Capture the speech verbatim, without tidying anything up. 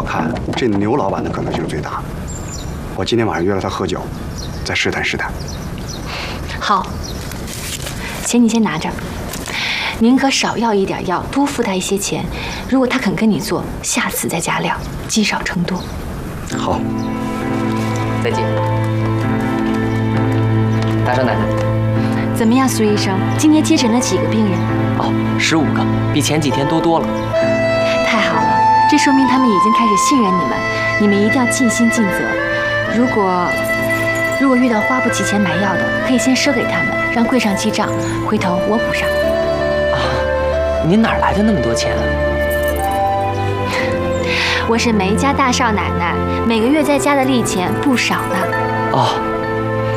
看，这牛老板的可能性最大。我今天晚上约了他喝酒，再试探试探。 好，钱你先拿着，宁可少要一点药，多付他一些钱。如果他肯跟你做，下次再加料，积少成多。 好， 再见，大少奶奶。 怎么样，苏医生？今天接诊了几个病人？ 哦，十五个，比前几天多多了。 太好了，这说明他们已经开始信任你们。你们一定要尽心尽责。如果如果遇到花不起钱买药的，可以先赊给他们，让柜上记账，回头我补上。 啊，您哪来的那么多钱啊？ 我是梅家大少奶奶，每个月在家的利钱不少呢。 哦，